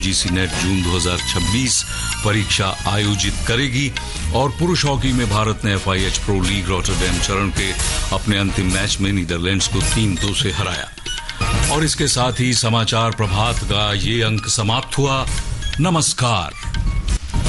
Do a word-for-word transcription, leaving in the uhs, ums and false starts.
UGC net जून दो हज़ार छब्बीस परीक्षा आयोजित करेगी। और पुरुष हॉकी में भारत ने एफआईएच प्रो लीग रॉटरडैम चरण के अपने अंतिम मैच में नीदरलैंड्स को तीन दो से हराया। और इसके साथ ही समाचार प्रभात का ये अंक समाप्त हुआ। नमस्कार।